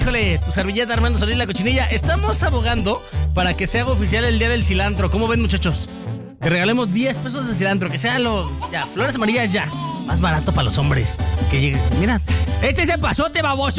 Híjole, tu servilleta Armando Solís La Cochinilla. Estamos abogando para que se haga oficial el día del cilantro. ¿Cómo ven, muchachos? Que regalemos 10 pesos de cilantro, que sean flores amarillas ya. Más barato para los hombres. Que llegue. Mira, este es el pasote, baboso.